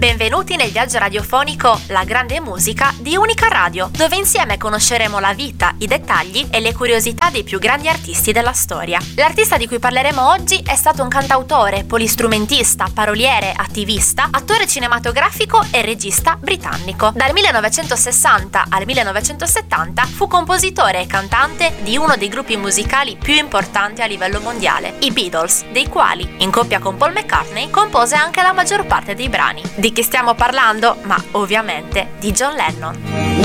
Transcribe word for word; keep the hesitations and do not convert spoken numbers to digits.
Benvenuti nel viaggio radiofonico La grande musica di Unica Radio, dove insieme conosceremo la vita, i dettagli e le curiosità dei più grandi artisti della storia. L'artista di cui parleremo oggi è stato un cantautore, polistrumentista, paroliere, attivista, attore cinematografico e regista britannico. Dal millenovecentosessanta al millenovecentosettanta fu compositore e cantante di uno dei gruppi musicali più importanti a livello mondiale, i Beatles, dei quali, in coppia con Paul McCartney, compose anche la maggior parte dei brani. Di chi stiamo parlando? Ma ovviamente di John Lennon.